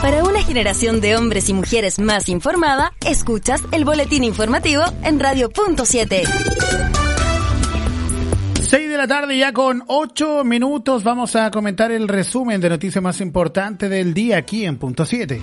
Para una generación de hombres y mujeres más informada, escuchas el boletín informativo en Radio.7. 6 de la tarde ya con 8 minutos. Vamos a comentar el resumen de noticias más importantes del día aquí en Punto 7.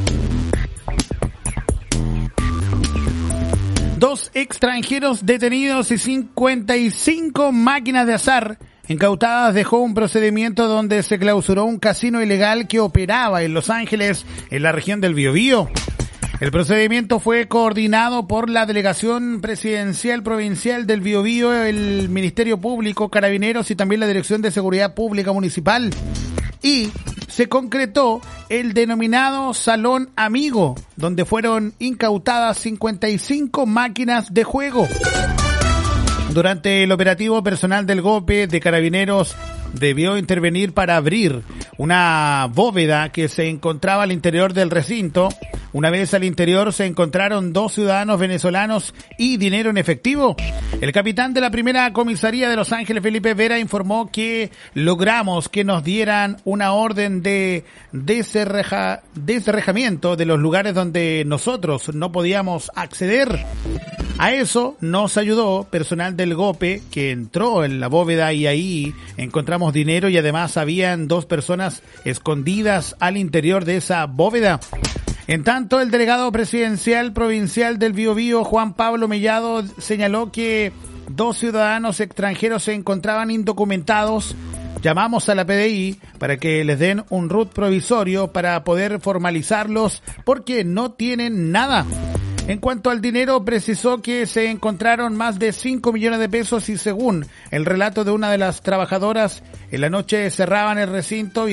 2 extranjeros detenidos y 55 máquinas de azar incautadas dejó un procedimiento donde se clausuró un casino ilegal que operaba en Los Ángeles, en la región del Biobío. El procedimiento fue coordinado por la Delegación Presidencial Provincial del Biobío, el Ministerio Público, Carabineros y también la Dirección de Seguridad Pública Municipal. Y se concretó el denominado Salón Amigo, donde fueron incautadas 55 máquinas de juego. Durante el operativo, personal del GOPE de Carabineros debió intervenir para abrir una bóveda que se encontraba al interior del recinto. Una vez al interior se encontraron 2 ciudadanos venezolanos y dinero en efectivo. El capitán de la primera comisaría de Los Ángeles, Felipe Vera, informó que logramos que nos dieran una orden de descerrajamiento de los lugares donde nosotros no podíamos acceder. A eso nos ayudó personal del GOPE que entró en la bóveda y ahí encontramos dinero y además habían 2 personas escondidas al interior de esa bóveda. En tanto, el delegado presidencial provincial del Biobío, Juan Pablo Mellado, señaló que 2 ciudadanos extranjeros se encontraban indocumentados. Llamamos a la PDI para que les den un RUT provisorio para poder formalizarlos porque no tienen nada. En cuanto al dinero, precisó que se encontraron más de 5 millones de pesos y según el relato de una de las trabajadoras, en la noche cerraban el recinto y